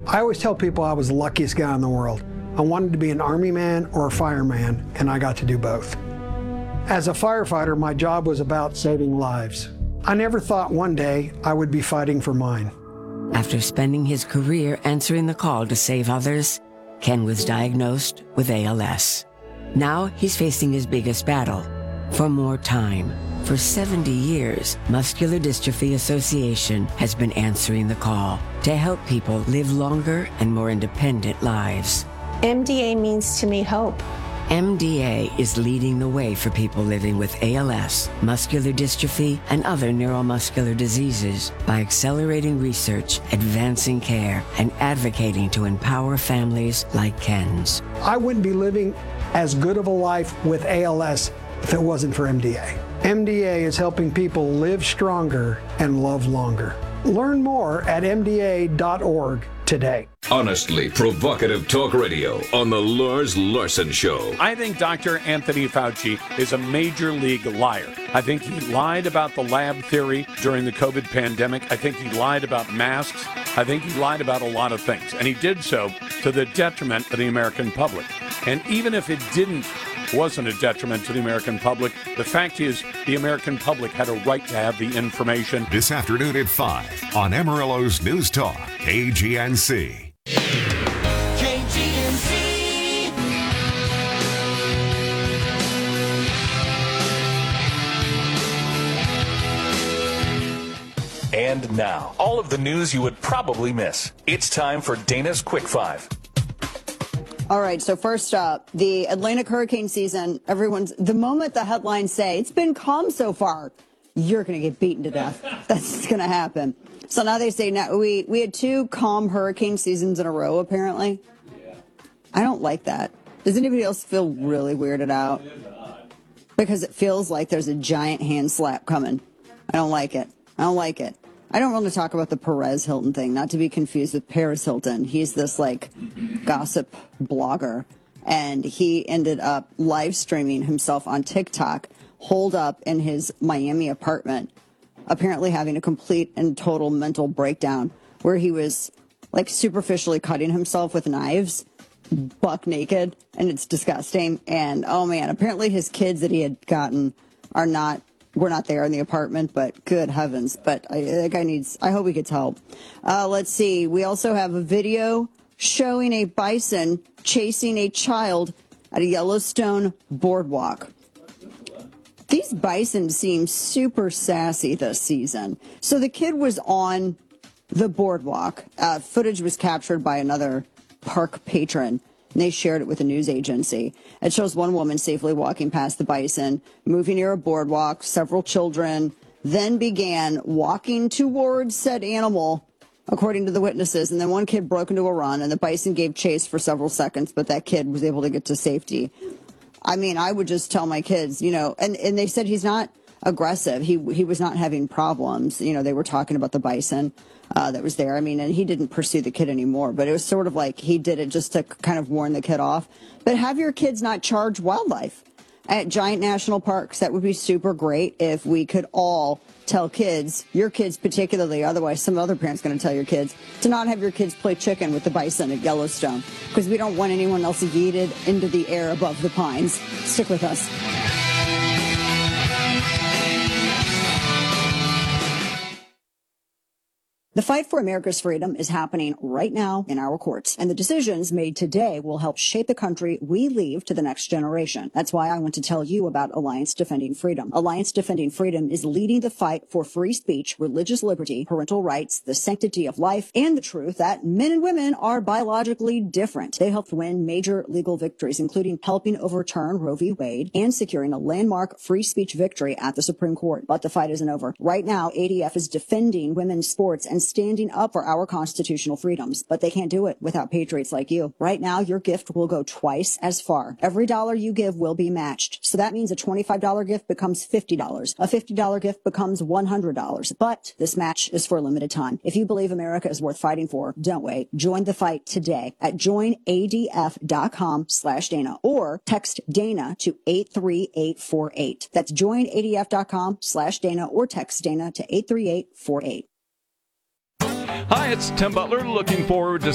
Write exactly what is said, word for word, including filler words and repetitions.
I always tell people I was the luckiest guy in the world. I wanted to be an Army man or a fireman, and I got to do both. As a firefighter, my job was about saving lives. I never thought one day I would be fighting for mine. After spending his career answering the call to save others, Ken was diagnosed with A L S. Now he's facing his biggest battle, for more time. For seventy years, Muscular Dystrophy Association has been answering the call to help people live longer and more independent lives. M D A means to me hope. M D A is leading the way for people living with A L S, muscular dystrophy, and other neuromuscular diseases by accelerating research, advancing care, and advocating to empower families like Ken's. I wouldn't be living as good of a life with A L S if it wasn't for M D A. M D A is helping people live stronger and love longer. Learn more at M D A dot org today. Honestly provocative talk radio on the Lars Larson Show. I think Doctor Anthony Fauci is a major league liar. I think he lied about the lab theory during the COVID pandemic. I think he lied about masks. I think he lied about a lot of things. And he did so to the detriment of the American public. And even if it didn't, wasn't a detriment to the American public, the fact is the American public had a right to have the information. This afternoon at five on Amarillo's News Talk, K G N C. K G N C. And now, all of the news you would probably miss. It's time for Dana's Quick Five. All right, so first up, the Atlantic hurricane season, everyone's, the moment the headlines say, it's been calm so far, you're going to get beaten to death. That's going to happen. So now they say, now we, we had two calm hurricane seasons in a row, apparently. Yeah. I don't like that. Does anybody else feel really weirded out? Because it feels like there's a giant hand slap coming. I don't like it. I don't like it. I don't want to talk about the Perez Hilton thing, not to be confused with Paris Hilton. He's this, like, gossip blogger, and he ended up live streaming himself on TikTok, holed up in his Miami apartment, apparently having a complete and total mental breakdown, where he was, like, superficially cutting himself with knives, buck naked, and it's disgusting. And, oh, man, apparently his kids that he had gotten are not... We're not there in the apartment, but good heavens. But I, that guy needs, I hope he gets help. Uh, let's see. We also have a video showing a bison chasing a child at a Yellowstone boardwalk. These bison seem super sassy this season. So the kid was on the boardwalk. Uh, footage was captured by another park patron. And they shared it with a news agency. It shows one woman safely walking past the bison, moving near a boardwalk. Several children then began walking towards said animal, according to the witnesses. And then one kid broke into a run, and the bison gave chase for several seconds, but that kid was able to get to safety. I mean, I would just tell my kids, you know, and, and they said he's not aggressive. He he was not having problems. You know, they were talking about the bison uh, that was there. I mean, and he didn't pursue the kid anymore, but it was sort of like he did it just to kind of warn the kid off. But have your kids not charge wildlife at giant national parks. That would be super great if we could all tell kids, your kids particularly, otherwise some other parent's going to tell your kids, to not have your kids play chicken with the bison at Yellowstone, because we don't want anyone else yeeted into the air above the pines. Stick with us. The fight for America's freedom is happening right now in our courts, and the decisions made today will help shape the country we leave to the next generation. That's why I want to tell you about Alliance Defending Freedom. Alliance Defending Freedom is leading the fight for free speech, religious liberty, parental rights, the sanctity of life, and the truth that men and women are biologically different. They helped win major legal victories, including helping overturn Roe v. Wade and securing a landmark free speech victory at the Supreme Court. But the fight isn't over. Right now, A D F is defending women's sports and standing up for our constitutional freedoms, but they can't do it without patriots like you. Right now, your gift will go twice as far. Every dollar you give will be matched. So that means a twenty-five dollars gift becomes fifty dollars. A fifty dollars gift becomes one hundred dollars. But this match is for a limited time. If you believe America is worth fighting for, don't wait. Join the fight today at join A D F dot com slash Dana or text Dana to eight three eight four eight. That's join A D F dot com slash Dana or text Dana to eight three eight four eight. Hi, it's Tim Butler, looking forward to